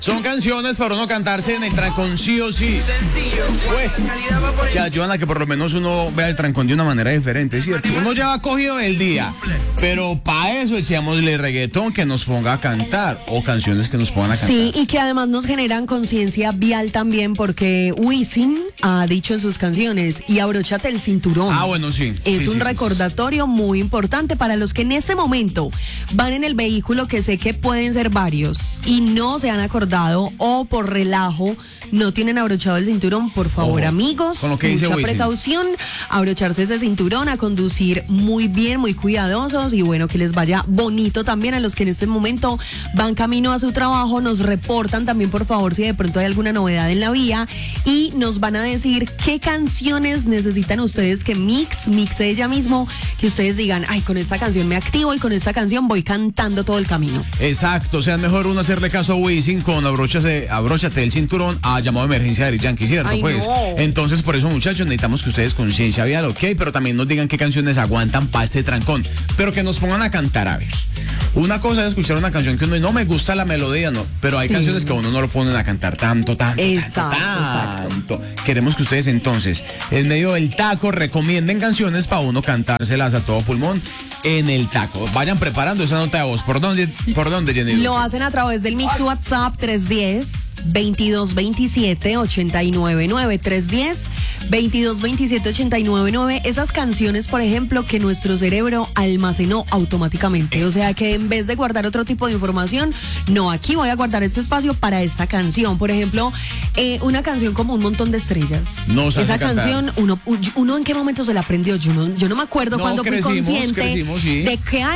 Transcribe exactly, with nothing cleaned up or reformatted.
Son canciones para uno cantarse en el trancón sí o sí. Pues, que ayudan a que por lo menos uno vea el trancón de una manera diferente, ¿cierto? Uno ya va cogido el día, pero para eso echémosle reggaetón que nos ponga a cantar o canciones que nos pongan a cantar. Sí, y que además nos generan conciencia vial también, porque Wisin ha dicho en sus canciones, y abróchate el cinturón. Ah, bueno, sí. Es sí, un sí, recordatorio sí, sí. muy importante para los que en este momento van en el vehículo, que sé que pueden ser varios, y no se han acordado o por relajo no tienen abrochado el cinturón. Por favor, Ojo, amigos, con lo que dice mucha Wisin. precaución, abrocharse ese cinturón, a conducir muy bien, muy cuidadosos, y bueno, que les vaya bonito también a los que en este momento van camino a su trabajo. Nos reportan también, por favor, si de pronto hay alguna novedad en la vía, y nos van a decir qué canciones necesitan ustedes que Mix, mixe ella mismo, que ustedes digan, ay, con esta canción me activo y con esta canción voy cantando todo el camino. Exacto, o sea, es mejor uno hacerle caso a Wisin con abróchate, abróchate el cinturón a llamado de emergencia de Yankee, ¿cierto? Ay, pues no. Entonces, por eso, muchachos, necesitamos que ustedes conciencia vial, ok, pero también nos digan qué canciones aguantan para este trancón, pero que nos pongan a cantar. A ver, una cosa es escuchar una canción que uno no me gusta la melodía, no, pero hay sí. canciones que a uno no lo ponen a cantar tanto, tanto, exacto, tanto, tanto. Exacto. Queremos que ustedes entonces, en medio del taco, recomienden canciones para uno cantárselas a todo pulmón en el taco. Vayan preparando esa nota de voz. ¿Por dónde, por dónde, Jenny? Lo hacen a través del Mix WhatsApp tres uno cero, veintidós veintisiete, ochenta y nueve nueve, tres uno cero, veintidós veintisiete, ochenta y nueve nueve. Esas canciones, por ejemplo, que nuestro cerebro almacenó automáticamente. Exacto. O sea, que en vez de guardar otro tipo de información, no, aquí voy a guardar este espacio para esta canción. Por ejemplo, eh, una canción como Un Montón de Estrellas. No, esa canción, uno, uno en qué momento se la aprendió. Yo no, yo no me acuerdo no, cuando fui consciente crecimos, sí. de que